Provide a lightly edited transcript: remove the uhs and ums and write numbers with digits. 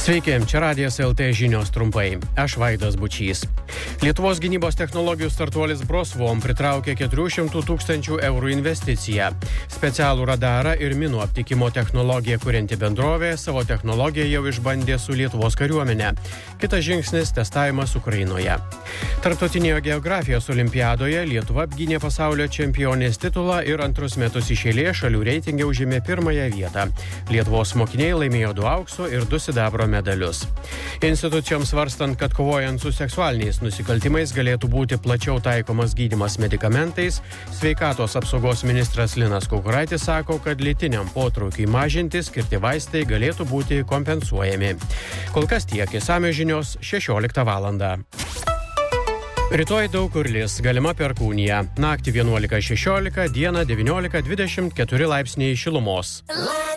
Sveiki, čia Radijas LT žinios trumpai. Aš Vaidas Bučys. Lietuvos gynybos technologijų startuolis Brosvom pritraukė 400 000 eurų investiciją. Specialų radarą ir minų aptikimo technologiją kurianti bendrovė savo technologiją jau išbandė su Lietuvos kariuomene. Kitas žingsnis – testavimas Ukrainoje. Tarptautinėje geografijos olimpiadoje Lietuva apgynė pasaulio čempionės titulą ir antrus metus iš eilės šalių reitinge užėmė pirmąją vietą. Lietuvos mokiniai laimėjo 2 aukso ir 2 sidabro medalius. Institucijoms svarstant, kad kovojant su seksualiniais nusikaltimais galėtų būti plačiau taikomas gydymas medikamentais, sveikatos apsaugos ministras Linas Kukuraitis sako, kad lytiniam potraukiui mažinti skirti vaistai galėtų būti kompensuojami. Kol kas tiek, išsamios žinios 16 valandą. Rytoj daug kur lis, galima perkūnija. Naktį 11-16, dieną 19-24 laipsniai šilumos.